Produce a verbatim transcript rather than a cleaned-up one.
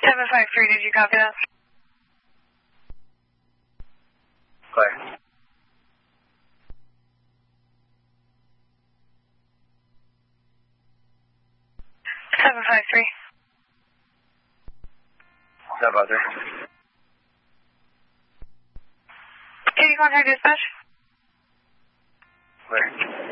seven five three, did you copy that? Clear. seven five three. seven five three. Can you contact dispatch? Clear.